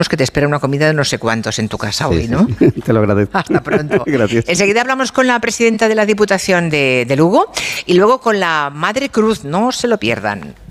que te espera una comida de no sé cuántos en tu casa hoy, ¿no? Sí. Te lo agradezco. Hasta pronto. Gracias. Enseguida hablamos con la presidenta de la Diputación de Lugo y luego con la Madre Cruz. No se lo pierdan.